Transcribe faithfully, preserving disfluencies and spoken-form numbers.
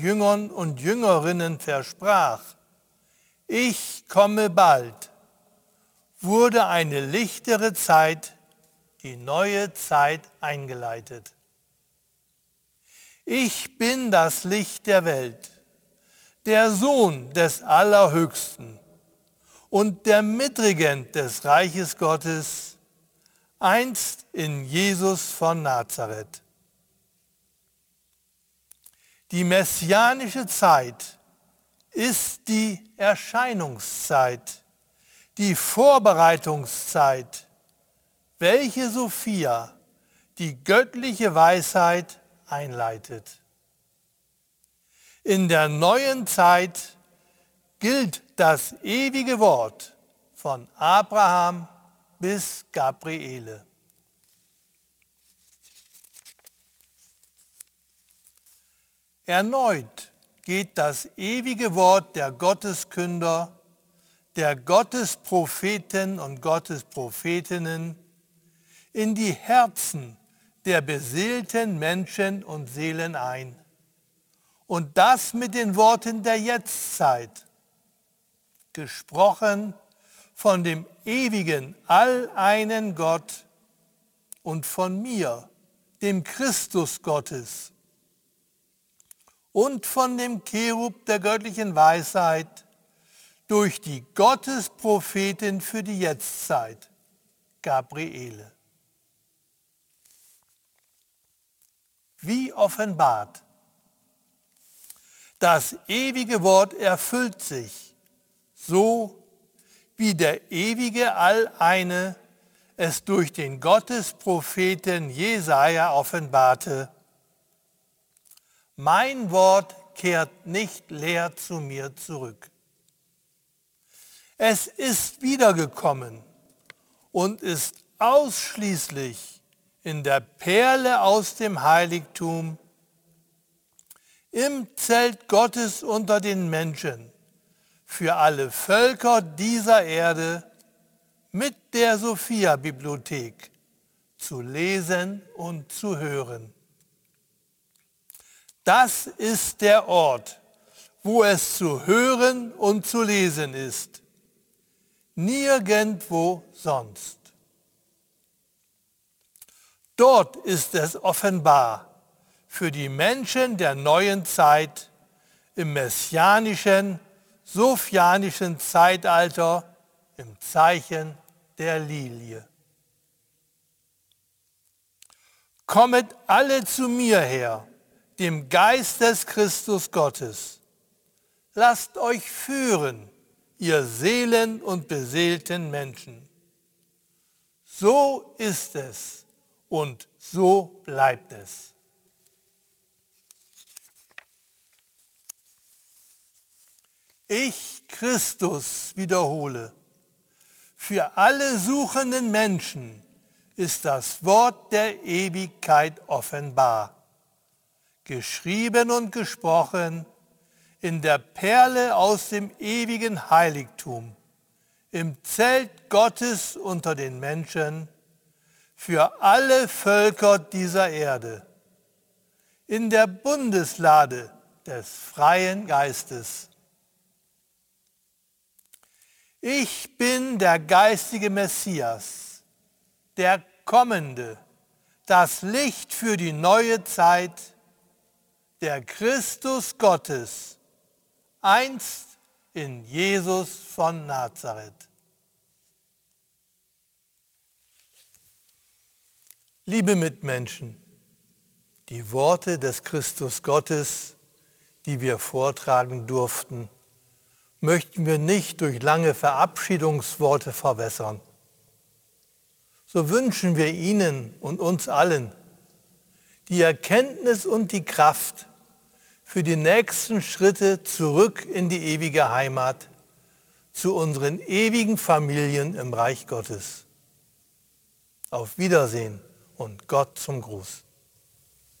Jüngern und Jüngerinnen versprach, ich komme bald, wurde eine lichtere Zeit, die neue Zeit eingeleitet. Ich bin das Licht der Welt, der Sohn des Allerhöchsten und der Mitregent des Reiches Gottes, einst in Jesus von Nazareth. Die messianische Zeit ist die Erscheinungszeit, die Vorbereitungszeit, welche Sophia, die göttliche Weisheit, einleitet. In der neuen Zeit gilt das ewige Wort von Abraham bis Gabriele. Erneut geht das ewige Wort der Gotteskünder, der Gottespropheten und Gottesprophetinnen in die Herzen der beseelten Menschen und Seelen ein. Und das mit den Worten der Jetztzeit, gesprochen von dem ewigen, alleinen Gott und von mir, dem Christus Gottes, und von dem Cherub der göttlichen Weisheit durch die Gottesprophetin für die Jetztzeit, Gabriele. Wie offenbart. Das ewige Wort erfüllt sich, so wie der ewige Alleine es durch den Gottespropheten Jesaja offenbarte. Mein Wort kehrt nicht leer zu mir zurück. Es ist wiedergekommen und ist ausschließlich in der Perle aus dem Heiligtum, im Zelt Gottes unter den Menschen, für alle Völker dieser Erde mit der Sophia-Bibliothek zu lesen und zu hören. Das ist der Ort, wo es zu hören und zu lesen ist. Nirgendwo sonst. Dort ist es offenbar für die Menschen der neuen Zeit im messianischen, sophianischen Zeitalter im Zeichen der Lilie. Kommet alle zu mir her, dem Geist des Christus Gottes. Lasst euch führen, ihr Seelen und beseelten Menschen. So ist es und so bleibt es. Ich, Christus, wiederhole, für alle suchenden Menschen ist das Wort der Ewigkeit offenbar. Geschrieben und gesprochen in der Perle aus dem ewigen Heiligtum, im Zelt Gottes unter den Menschen, für alle Völker dieser Erde, in der Bundeslade des freien Geistes. Ich bin der geistige Messias, der Kommende, das Licht für die neue Zeit, der Christus Gottes, einst in Jesus von Nazareth. Liebe Mitmenschen, die Worte des Christus Gottes, die wir vortragen durften, möchten wir nicht durch lange Verabschiedungsworte verwässern. So wünschen wir Ihnen und uns allen die Erkenntnis und die Kraft für die nächsten Schritte zurück in die ewige Heimat, zu unseren ewigen Familien im Reich Gottes. Auf Wiedersehen und Gott zum Gruß.